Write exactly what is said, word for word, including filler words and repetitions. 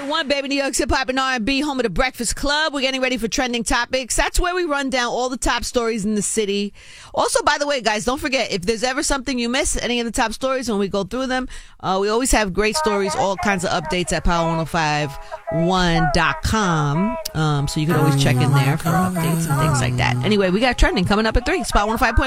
one, baby. New York's hip hop and R and B, home of the Breakfast Club. We're getting ready for trending topics. That's where we run down all the top stories in the city. Also, by the way, guys, don't forget, if there's ever something you miss, any of the top stories, when we go through them, uh, we always have great stories, all kinds of updates at power one oh five one dot com. Um, so you can always check in there for updates and things like that. Anyway, we got trending coming up at three. Spot one oh five point one.